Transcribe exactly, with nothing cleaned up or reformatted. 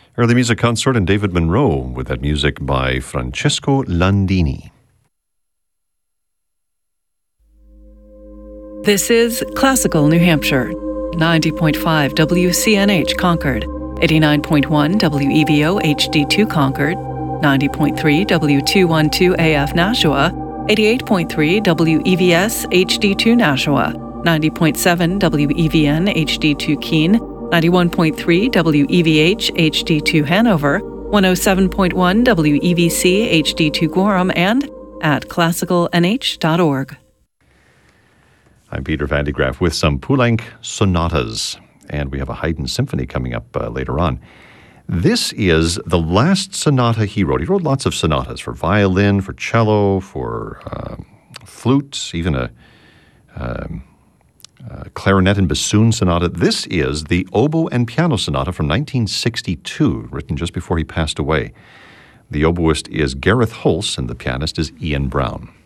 Early music consort and David Monroe with that music by Francesco Landini. This is Classical New Hampshire, ninety point five W C N H Concord, eighty-nine point one W E V O H D two Concord, ninety point three W two twelve A F Nashua, eighty-eight point three W E V S H D two Nashua, ninety point seven W E V N H D two Keene, ninety-one point three W E V H H D two Hanover, one oh seven point one W E V C H D two Gorham, and at classical n h dot org. I'm Peter Van de Graaff with some Poulenc sonatas, and we have a Haydn symphony coming up uh, later on. This is the last sonata he wrote. He wrote lots of sonatas for violin, for cello, for um, flute, even a... Um, Uh, clarinet and bassoon sonata. This is the oboe and piano sonata from nineteen sixty-two, written just before he passed away. The oboist is Gareth Hulse, and the pianist is Ian Brown.